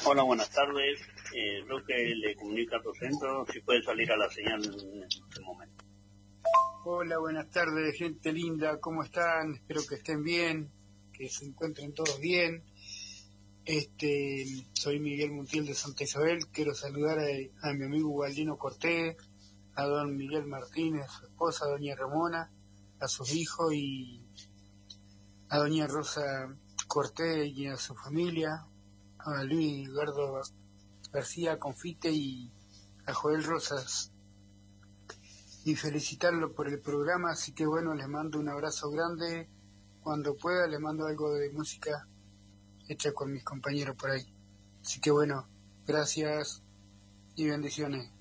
Hola, buenas tardes. Roque le comunica a tu centro si puede salir a la señal en este momento. Hola, buenas tardes, gente linda, ¿cómo están? Espero que estén bien, que se encuentren todos bien. Soy Miguel Montiel de Santa Isabel. Quiero saludar a mi amigo Gualdino Cortés, a don Miguel Martínez, a su esposa, a doña Ramona, a sus hijos y a doña Rosa Cortés y a su familia, a Luis Eduardo García Confite y a Joel Rosas, y felicitarlo por el programa. Así que bueno, les mando un abrazo grande. Cuando pueda les mando algo de música hecha con mis compañeros por ahí. Así que bueno, gracias y bendiciones.